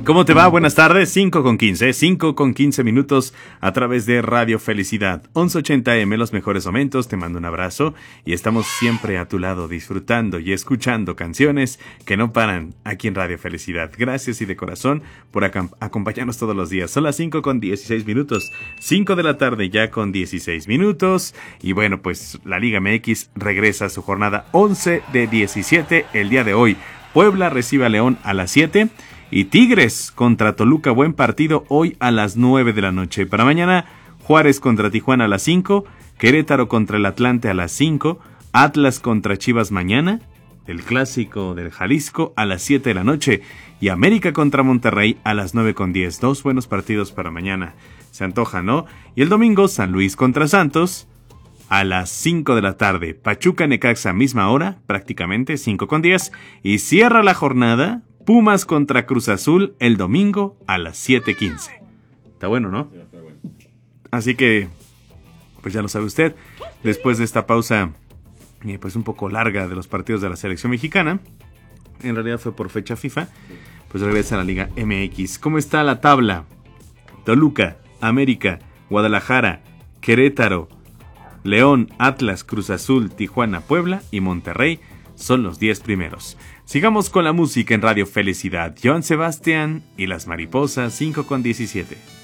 ¿Cómo te va? Buenas tardes, 5:15 minutos a través de Radio Felicidad, 1180M, los mejores momentos, te mando un abrazo y estamos siempre a tu lado disfrutando y escuchando canciones que no paran aquí en Radio Felicidad. Gracias y de corazón por acompañarnos todos los días. Son las 5:16 minutos, 5 de la tarde ya con 16 minutos y bueno, pues la Liga MX regresa a su jornada 11 de 17 el día de hoy. Puebla recibe a León a las 7 y Tigres contra Toluca, buen partido hoy a las 9 de la noche. Para mañana, Juárez contra Tijuana a las 5, Querétaro contra el Atlante a las 5, Atlas contra Chivas mañana, el clásico del Jalisco a las 7 de la noche y América contra Monterrey a las 9:10. Dos buenos partidos para mañana. Se antoja, ¿no? Y el domingo, San Luis contra Santos a las 5 de la tarde. Pachuca Necaxa, misma hora, prácticamente 5:10. Y cierra la jornada Pumas contra Cruz Azul el domingo a las 7:15. Está bueno, ¿no? Sí, está bueno. Así que, pues ya lo sabe usted, después de esta pausa, pues un poco larga de los partidos de la selección mexicana, en realidad fue por fecha FIFA, pues regresa a la Liga MX. ¿Cómo está la tabla? Toluca, América, Guadalajara, Querétaro, León, Atlas, Cruz Azul, Tijuana, Puebla y Monterrey son los 10 primeros. Sigamos con la música en Radio Felicidad. Joan Sebastián y las mariposas, 5:17.